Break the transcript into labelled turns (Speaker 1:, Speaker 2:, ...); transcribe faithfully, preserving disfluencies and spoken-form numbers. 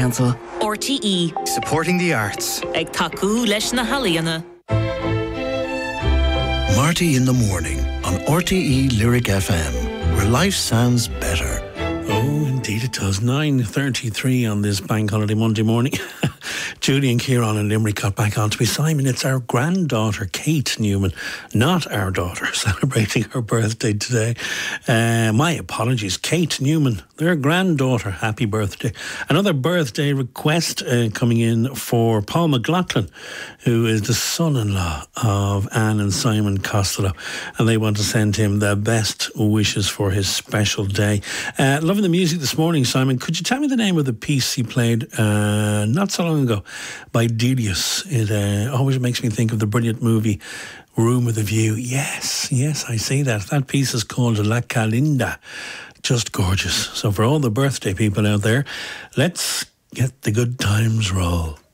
Speaker 1: Council.
Speaker 2: R T E.
Speaker 3: Supporting the arts.
Speaker 2: Ag taku leis na halaíonna.
Speaker 4: Marty in the Morning on R T E Lyric F M, where life sounds better.
Speaker 5: Oh, indeed it does. nine thirty-three on this bank holiday Monday morning. Julie and Kieran and Limerick got back on to me. Simon, it's our granddaughter, Kate Newman, not our daughter, celebrating her birthday today. Uh, my apologies, Kate Newman, their granddaughter. Happy birthday. Another birthday request uh, coming in for Paul McLaughlin, who is the son-in-law of Anne and Simon Costello, and they want to send him the best wishes for his special day. Uh, loving the music this morning, Simon. Could you tell me the name of the piece he played uh, not so long ago by Delius? It uh, always makes me think of the brilliant movie Room with a View. Yes, yes, I see that. That piece is called La Calinda. Just gorgeous. So for all the birthday people out there, let's get the good times roll.